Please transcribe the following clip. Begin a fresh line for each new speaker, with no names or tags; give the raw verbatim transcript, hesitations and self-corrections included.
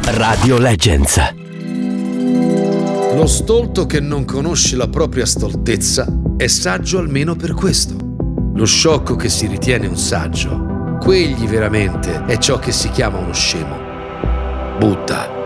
Radio Legends.
Lo stolto che non conosce la propria stoltezza è saggio almeno per questo. Lo sciocco che si ritiene un saggio, quegli veramente è ciò che si chiama uno scemo. Buddha.